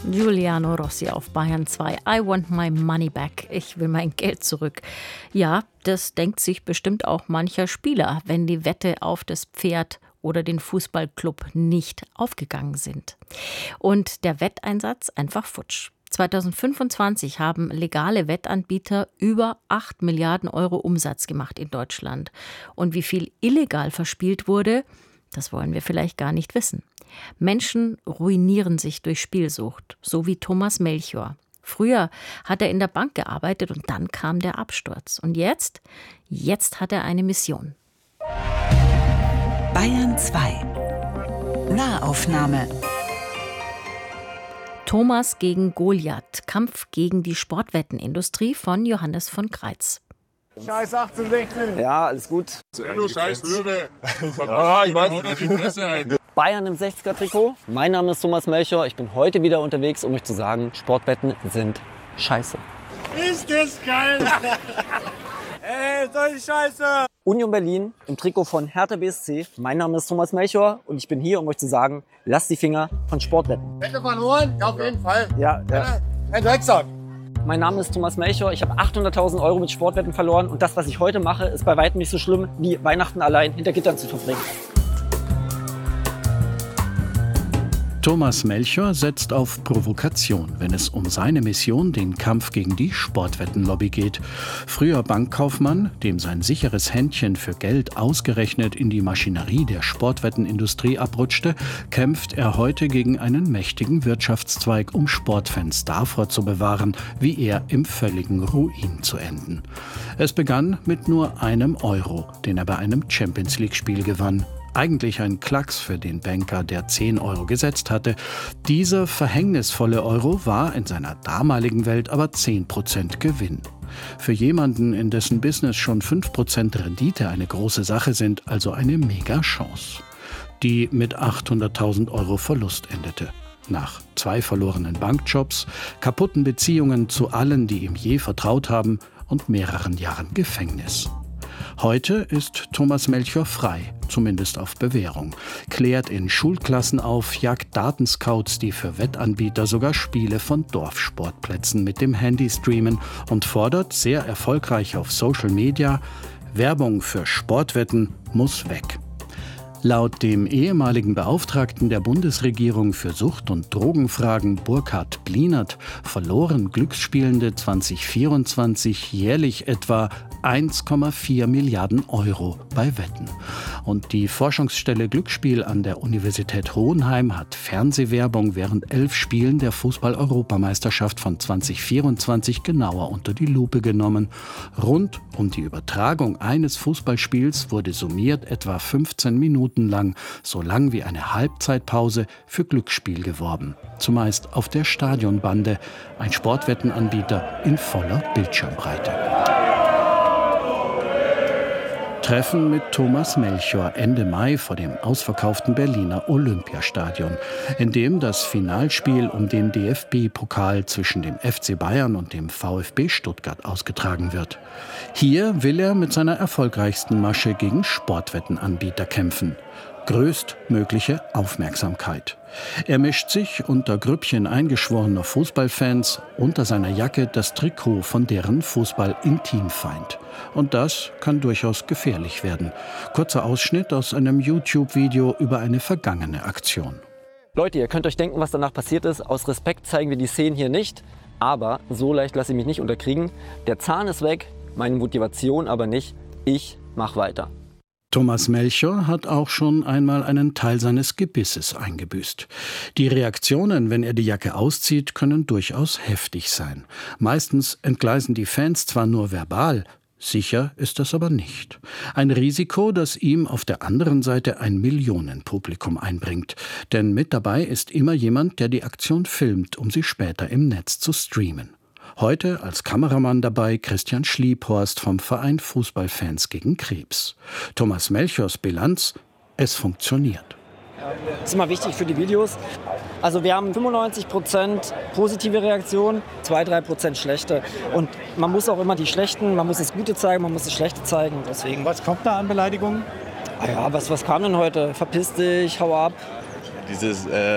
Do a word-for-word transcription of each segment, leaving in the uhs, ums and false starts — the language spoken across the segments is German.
Giuliano Rossi auf Bayern zwei. I want my money back. Ich will mein Geld zurück. Ja, das denkt sich bestimmt auch mancher Spieler, wenn die Wette auf das Pferd oder den Fußballclub nicht aufgegangen sind. Und der Wetteinsatz einfach futsch. zweitausendfünfundzwanzig haben legale Wettanbieter über acht Milliarden Euro Umsatz gemacht in Deutschland. Und wie viel illegal verspielt wurde, das wollen wir vielleicht gar nicht wissen. Menschen ruinieren sich durch Spielsucht, so wie Thomas Melchior. Früher hat er in der Bank gearbeitet und dann kam der Absturz. Und jetzt? Jetzt hat er eine Mission. Bayern zwei. Nahaufnahme. Thomas gegen Goliath. Kampf gegen die Sportwettenindustrie von Johannes von Kreitz. Scheiß achtzehn, sechzehn. Ja, alles gut. Du scheiß Würde. Ja, ich weiß. Bayern im sechziger-Trikot. Mein Name ist Thomas Melchior. Ich bin heute wieder unterwegs, um euch zu sagen, Sportwetten sind scheiße. Ist das geil? Ey, solche Scheiße. Union Berlin im Trikot von Hertha B S C. Mein Name ist Thomas Melchior und ich bin hier, um euch zu sagen, lasst die Finger von Sportwetten. Wette verloren? Ja, auf jeden Fall. Ja, ja. Ein Drecksack. Mein Name ist Thomas Melchior. Ich habe achthunderttausend Euro mit Sportwetten verloren und das, was ich heute mache, ist bei weitem nicht so schlimm, wie Weihnachten allein hinter Gittern zu verbringen. Thomas Melchior setzt auf Provokation, wenn es um seine Mission, den Kampf gegen die Sportwettenlobby geht. Früher Bankkaufmann, dem sein sicheres Händchen für Geld ausgerechnet in die Maschinerie der Sportwettenindustrie abrutschte, kämpft er heute gegen einen mächtigen Wirtschaftszweig, um Sportfans davor zu bewahren, wie er im völligen Ruin zu enden. Es begann mit nur einem Euro, den er bei einem Champions-League-Spiel gewann. Eigentlich ein Klacks für den Banker, der zehn Euro gesetzt hatte. Dieser verhängnisvolle Euro war in seiner damaligen Welt aber zehn Prozent Gewinn. Für jemanden, in dessen Business schon fünf Prozent Rendite eine große Sache sind, also eine Mega-Chance, die mit achthunderttausend Euro Verlust endete. Nach zwei verlorenen Bankjobs, kaputten Beziehungen zu allen, die ihm je vertraut haben und mehreren Jahren Gefängnis. Heute ist Thomas Melchior frei, zumindest auf Bewährung, klärt in Schulklassen auf, jagt Datenscouts, die für Wettanbieter sogar Spiele von Dorfsportplätzen mit dem Handy streamen und fordert sehr erfolgreich auf Social Media, Werbung für Sportwetten muss weg. Laut dem ehemaligen Beauftragten der Bundesregierung für Sucht- und Drogenfragen Burkhard Blinert verloren Glücksspielende zwanzig vierundzwanzig jährlich etwa eins Komma vier Milliarden Euro bei Wetten. Und die Forschungsstelle Glücksspiel an der Universität Hohenheim hat Fernsehwerbung während elf Spielen der Fußball-Europameisterschaft von zwanzig vierundzwanzig genauer unter die Lupe genommen. Rund um die Übertragung eines Fußballspiels wurde summiert etwa fünfzehn Minuten lang, so lang wie eine Halbzeitpause, für Glücksspiel geworben. Zumeist auf der Stadionbande, ein Sportwettenanbieter in voller Bildschirmbreite. Treffen mit Thomas Melchior Ende Mai vor dem ausverkauften Berliner Olympiastadion, in dem das Finalspiel um den D F B-Pokal zwischen dem F C Bayern und dem VfB Stuttgart ausgetragen wird. Hier will er mit seiner erfolgreichsten Masche gegen Sportwettenanbieter kämpfen. Größtmögliche Aufmerksamkeit. Er mischt sich unter Grüppchen eingeschworener Fußballfans unter seiner Jacke das Trikot von deren Fußball-Intimfeind. Und das kann durchaus gefährlich werden. Kurzer Ausschnitt aus einem YouTube-Video über eine vergangene Aktion. Leute, ihr könnt euch denken, was danach passiert ist. Aus Respekt zeigen wir die Szenen hier nicht. Aber so leicht lasse ich mich nicht unterkriegen. Der Zahn ist weg, meine Motivation aber nicht. Ich mach weiter. Thomas Melchior hat auch schon einmal einen Teil seines Gebisses eingebüßt. Die Reaktionen, wenn er die Jacke auszieht, können durchaus heftig sein. Meistens entgleisen die Fans zwar nur verbal, sicher ist das aber nicht. Ein Risiko, das ihm auf der anderen Seite ein Millionenpublikum einbringt. Denn mit dabei ist immer jemand, der die Aktion filmt, um sie später im Netz zu streamen. Heute als Kameramann dabei Christian Schliephorst vom Verein Fußballfans gegen Krebs. Thomas Melchiors Bilanz: Es funktioniert. Das ist immer wichtig für die Videos. Also wir haben fünfundneunzig Prozent positive Reaktionen, zwei bis drei Prozent schlechte. Und man muss auch immer die schlechten, man muss das Gute zeigen, man muss das Schlechte zeigen. Deswegen. Was kommt da an Beleidigungen? Ah ja, was, was kam denn heute? Verpiss dich, hau ab. Dieses, äh,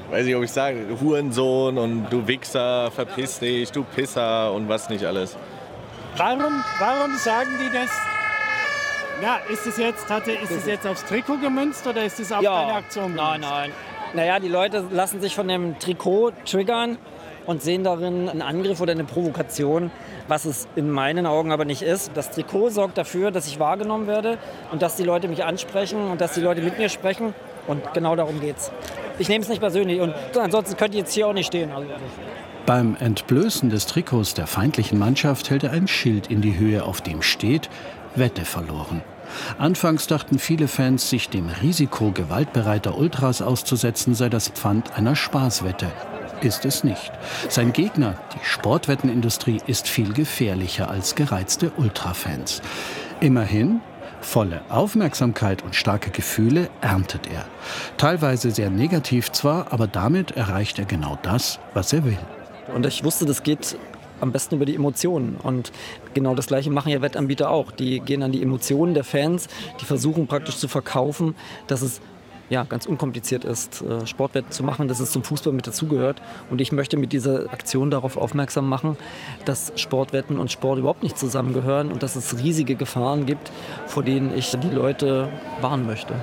weiß ich, ob ich sage, Hurensohn und du Wichser, verpiss dich, du Pisser und was nicht alles. Warum, warum sagen die das? Ja, ist es jetzt, hatte, ist es jetzt aufs Trikot gemünzt oder ist es auf Ja, deine Aktion gemünzt? nein, nein. Naja, die Leute lassen sich von dem Trikot triggern und sehen darin einen Angriff oder eine Provokation, was es in meinen Augen aber nicht ist. Das Trikot sorgt dafür, dass ich wahrgenommen werde und dass die Leute mich ansprechen und dass die Leute mit mir sprechen. Und genau darum geht's. Ich nehme es nicht persönlich und ansonsten könnt ihr jetzt hier auch nicht stehen. Also, Beim Entblößen des Trikots der feindlichen Mannschaft hält er ein Schild in die Höhe, auf dem steht: Wette verloren. Anfangs dachten viele Fans, sich dem Risiko gewaltbereiter Ultras auszusetzen, sei das Pfand einer Spaßwette. Ist es nicht. Sein Gegner, die Sportwettenindustrie, ist viel gefährlicher als gereizte Ultrafans. Immerhin, volle Aufmerksamkeit und starke Gefühle erntet er. Teilweise sehr negativ zwar, aber damit erreicht er genau das, was er will. und ich wusste, das geht am besten über die Emotionen. Und genau das Gleiche machen ja Wettanbieter auch. Die gehen an die Emotionen der Fans, die versuchen praktisch zu verkaufen, dass es ja, ganz unkompliziert ist, Sportwetten zu machen, dass es zum Fußball mit dazugehört. Und ich möchte mit dieser Aktion darauf aufmerksam machen, dass Sportwetten und Sport überhaupt nicht zusammengehören und dass es riesige Gefahren gibt, vor denen ich die Leute warnen möchte.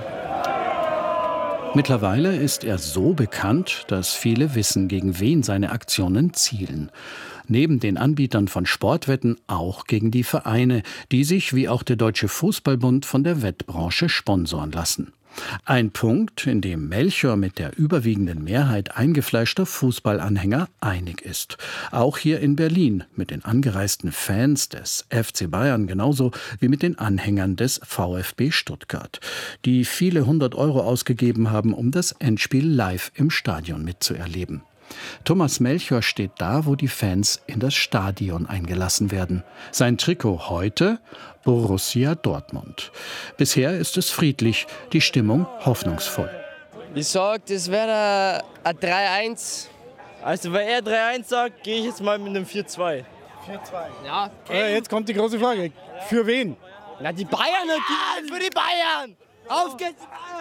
Mittlerweile ist er so bekannt, dass viele wissen, gegen wen seine Aktionen zielen. Neben den Anbietern von Sportwetten auch gegen die Vereine, die sich, wie auch der Deutsche Fußballbund, von der Wettbranche sponsoren lassen. Ein Punkt, in dem Melchior mit der überwiegenden Mehrheit eingefleischter Fußballanhänger einig ist. Auch hier in Berlin mit den angereisten Fans des F C Bayern genauso wie mit den Anhängern des VfB Stuttgart, die viele hundert Euro ausgegeben haben, um das Endspiel live im Stadion mitzuerleben. Thomas Melchior steht da, wo die Fans in das Stadion eingelassen werden. Sein Trikot heute: Borussia Dortmund. Bisher ist es friedlich, die Stimmung hoffnungsvoll. Ich sag, das wäre ein drei eins. Also wenn er drei eins sagt, gehe ich jetzt mal mit einem vier zwei. vier zwei. Ja, Äh, jetzt kommt die große Frage. Für wen? Na, die Bayern natürlich. Für die Bayern! Auf geht's!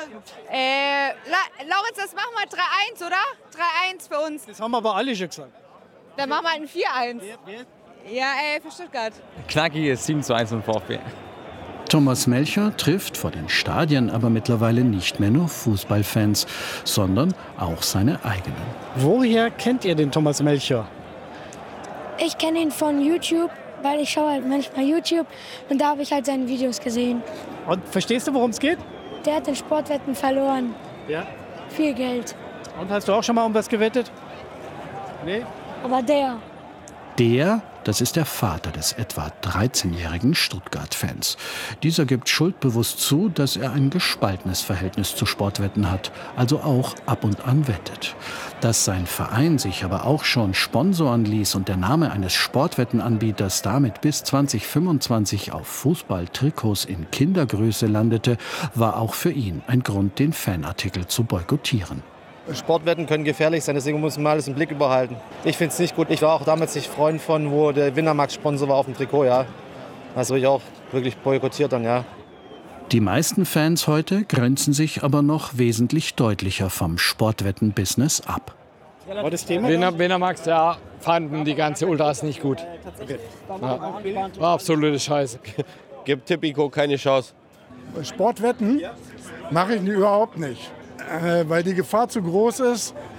Äh, La Laurenz, das machen wir drei eins, oder? drei eins für uns. Das haben aber alle schon gesagt. Dann machen wir ein vier eins. Ja, ey, für Stuttgart. Knackiges sieben zu eins vom VfB. Thomas Melchior trifft vor den Stadien aber mittlerweile nicht mehr nur Fußballfans, sondern auch seine eigenen. Woher kennt ihr den Thomas Melchior? Ich kenne ihn von YouTube, weil ich schaue halt manchmal YouTube und da habe ich halt seine Videos gesehen. Und verstehst du, worum es geht? Der hat den Sportwetten verloren. Ja. Viel Geld. Und hast du auch schon mal um was gewettet? Nee? Aber der. Der, das ist der Vater des etwa dreizehnjährigen Stuttgart-Fans. Dieser gibt schuldbewusst zu, dass er ein gespaltenes Verhältnis zu Sportwetten hat, also auch ab und an wettet. Dass sein Verein sich aber auch schon sponsoren ließ und der Name eines Sportwettenanbieters damit bis zwanzig fünfundzwanzig auf Fußballtrikots in Kindergröße landete, war auch für ihn ein Grund, den Fanartikel zu boykottieren. Sportwetten können gefährlich sein, deswegen muss man alles im Blick überhalten. Ich finde es nicht gut. Ich war auch damals nicht Freund von, wo der Wintermax-Sponsor war auf dem Trikot, ja. Das habe ich auch wirklich boykottiert dann, ja. Die meisten Fans heute grenzen sich aber noch wesentlich deutlicher vom Sportwetten-Business ab. War das Thema? Winter, Wintermax, ja, fanden die ganze Ultras nicht gut. Ja. War absolute Scheiße. Gibt Tipico keine Chance. Sportwetten mache ich überhaupt nicht, äh, weil die Gefahr zu groß ist